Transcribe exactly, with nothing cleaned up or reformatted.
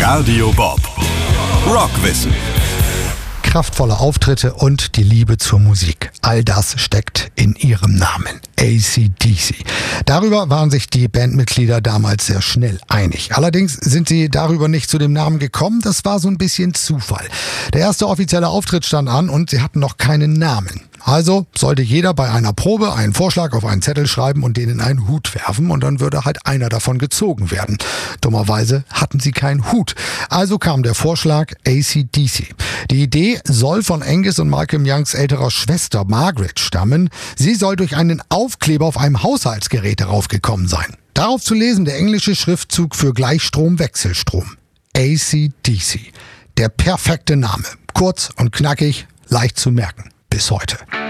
Radio Bob. Rockwissen. Kraftvolle Auftritte und die Liebe zur Musik. All das steckt in ihrem Namen. A C D C. Darüber waren sich die Bandmitglieder damals sehr schnell einig. Allerdings sind sie darüber nicht zu dem Namen gekommen. Das war so ein bisschen Zufall. Der erste offizielle Auftritt stand an und sie hatten noch keinen Namen. Also sollte jeder bei einer Probe einen Vorschlag auf einen Zettel schreiben und den in einen Hut werfen und dann würde halt einer davon gezogen werden. Dummerweise hatten sie keinen Hut. Also kam der Vorschlag A C D C. Die Idee soll von Angus und Malcolm Youngs älterer Schwester Margaret stammen. Sie soll durch einen Aufkleber auf einem Haushaltsgerät darauf gekommen sein. Darauf zu lesen der englische Schriftzug für Gleichstrom, Wechselstrom. A C D C. Der perfekte Name. Kurz und knackig, leicht zu merken. Bis heute.